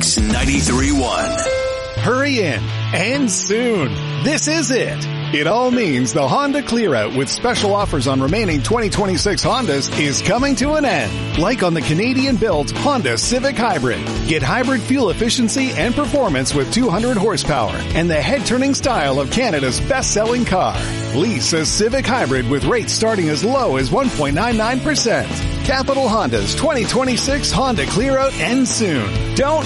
X93.1. Hurry in, and soon. This is it. It all means the Honda Clear-Out with special offers on remaining 2026 Hondas is coming to an end. Like on the Canadian-built Honda Civic Hybrid. Get hybrid fuel efficiency and performance with 200 horsepower and the head-turning style of Canada's best-selling car. Lease a Civic Hybrid with rates starting as low as 1.99%. Capital Honda's 2026 Honda Clear-Out ends soon. Don't